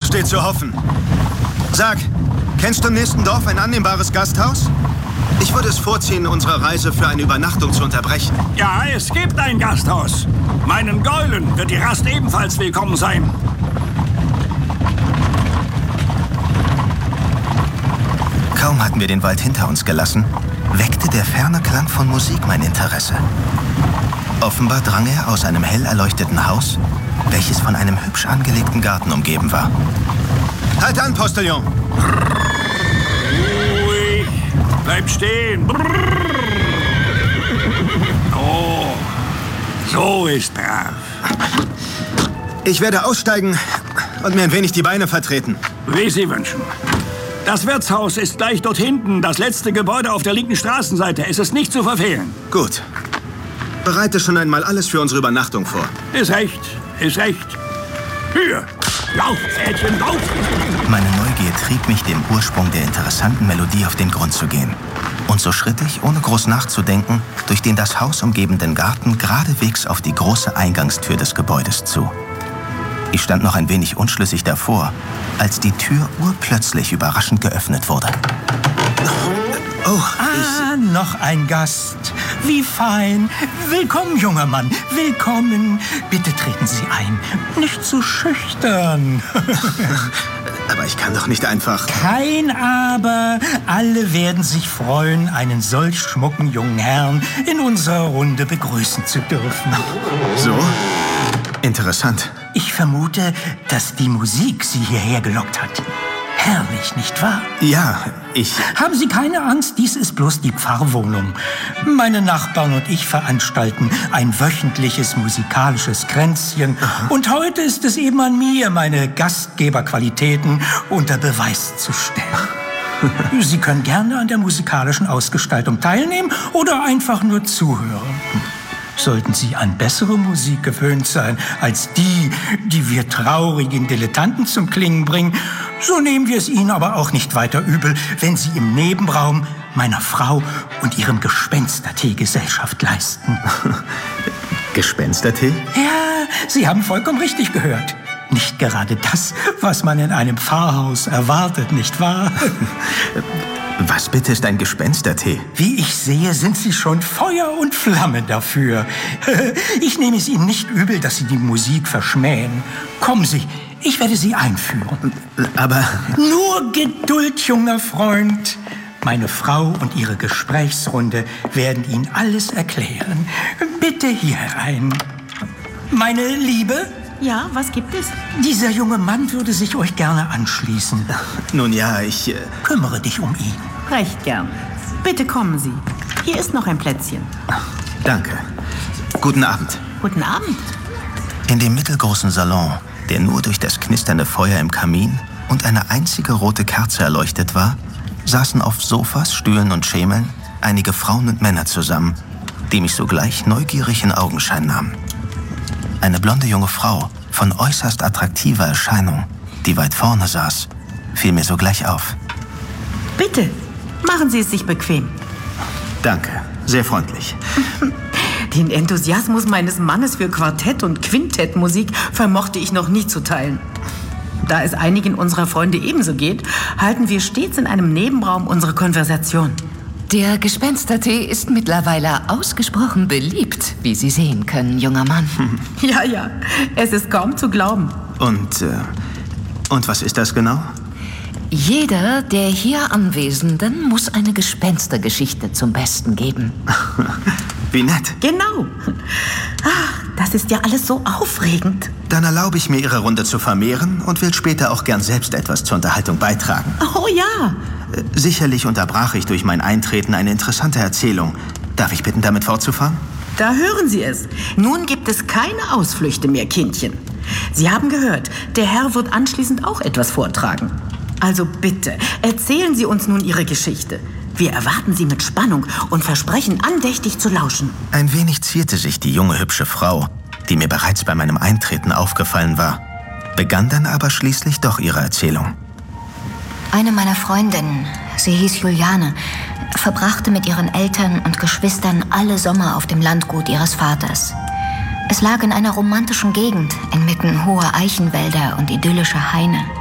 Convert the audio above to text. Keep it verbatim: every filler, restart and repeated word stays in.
steht zu hoffen. Sag, kennst du im nächsten Dorf ein annehmbares Gasthaus? Ich würde es vorziehen, unsere Reise für eine Übernachtung zu unterbrechen. Ja, es gibt ein Gasthaus. Meinen Gäulen wird die Rast ebenfalls willkommen sein. Kaum hatten wir den Wald hinter uns gelassen, weckte der ferne Klang von Musik mein Interesse. Offenbar drang er aus einem hell erleuchteten Haus, welches von einem hübsch angelegten Garten umgeben war. Halt an, Postillon! Ruhig! Bleib stehen! Oh, so ist brav. Ich werde aussteigen und mir ein wenig die Beine vertreten. Wie Sie wünschen. Das Wirtshaus ist gleich dort hinten, das letzte Gebäude auf der linken Straßenseite. Es ist nicht zu verfehlen. Gut. Bereite schon einmal alles für unsere Übernachtung vor. Ist recht, ist recht. Hier, lauf, Pferdchen, lauf! Meine Neugier trieb mich, dem Ursprung der interessanten Melodie auf den Grund zu gehen. Und so schritt ich, ohne groß nachzudenken, durch den das Haus umgebenden Garten geradewegs auf die große Eingangstür des Gebäudes zu. Ich stand noch ein wenig unschlüssig davor, als die Tür urplötzlich überraschend geöffnet wurde. Oh, ah, noch ein Gast. Wie fein. Willkommen, junger Mann. Willkommen. Bitte treten Sie ein. Nicht so schüchtern. Aber ich kann doch nicht einfach... Kein Aber. Alle werden sich freuen, einen solch schmucken jungen Herrn in unserer Runde begrüßen zu dürfen. So? Interessant. Ich vermute, dass die Musik Sie hierher gelockt hat. Herrlich, nicht wahr? Ja, ich... Haben Sie keine Angst, dies ist bloß die Pfarrwohnung. Meine Nachbarn und ich veranstalten ein wöchentliches musikalisches Kränzchen. Aha. Und heute ist es eben an mir, meine Gastgeberqualitäten unter Beweis zu stellen. Sie können gerne an der musikalischen Ausgestaltung teilnehmen oder einfach nur zuhören. Sollten Sie an bessere Musik gewöhnt sein als die, die wir traurigen Dilettanten zum Klingen bringen, so nehmen wir es Ihnen aber auch nicht weiter übel, wenn Sie im Nebenraum meiner Frau und ihrem Gespenstertee Gesellschaft leisten. Gespenstertee? Ja, Sie haben vollkommen richtig gehört. Nicht gerade das, was man in einem Pfarrhaus erwartet, nicht wahr? Was bitte ist ein Gespenstertee? Wie ich sehe, sind Sie schon Feuer und Flamme dafür. Ich nehme es Ihnen nicht übel, dass Sie die Musik verschmähen. Kommen Sie, ich werde Sie einführen. Aber... Nur Geduld, junger Freund. Meine Frau und ihre Gesprächsrunde werden Ihnen alles erklären. Bitte hier herein. Meine Liebe? Ja, was gibt es? Dieser junge Mann würde sich euch gerne anschließen. Nun ja, ich... Äh... Kümmere dich um ihn. Recht gern. Bitte kommen Sie. Hier ist noch ein Plätzchen. Danke. Guten Abend. Guten Abend. In dem mittelgroßen Salon, der nur durch das knisternde Feuer im Kamin und eine einzige rote Kerze erleuchtet war, saßen auf Sofas, Stühlen und Schemeln einige Frauen und Männer zusammen, die mich sogleich neugierig in Augenschein nahmen. Eine blonde junge Frau von äußerst attraktiver Erscheinung, die weit vorne saß, fiel mir sogleich auf. Bitte, machen Sie es sich bequem. Danke, sehr freundlich. Den Enthusiasmus meines Mannes für Quartett- und Quintettmusik vermochte ich noch nie zu teilen. Da es einigen unserer Freunde ebenso geht, halten wir stets in einem Nebenraum unsere Konversation. Der Gespenstertee ist mittlerweile ausgesprochen beliebt, wie Sie sehen können, junger Mann. Ja, ja, es ist kaum zu glauben. Und, äh, und was ist das genau? Jeder der hier Anwesenden muss eine Gespenstergeschichte zum Besten geben. Wie nett. Genau. Ach, das ist ja alles so aufregend. Dann erlaube ich mir, Ihre Runde zu vermehren und will später auch gern selbst etwas zur Unterhaltung beitragen. Oh ja. Äh, sicherlich unterbrach ich durch mein Eintreten eine interessante Erzählung. Darf ich bitten, damit fortzufahren? Da hören Sie es. Nun gibt es keine Ausflüchte mehr, Kindchen. Sie haben gehört, der Herr wird anschließend auch etwas vortragen. Also bitte, erzählen Sie uns nun Ihre Geschichte. Wir erwarten Sie mit Spannung und versprechen, andächtig zu lauschen. Ein wenig zierte sich die junge, hübsche Frau, die mir bereits bei meinem Eintreten aufgefallen war, begann dann aber schließlich doch ihre Erzählung. Eine meiner Freundinnen, sie hieß Juliane, verbrachte mit ihren Eltern und Geschwistern alle Sommer auf dem Landgut ihres Vaters. Es lag in einer romantischen Gegend, inmitten hoher Eichenwälder und idyllischer Haine.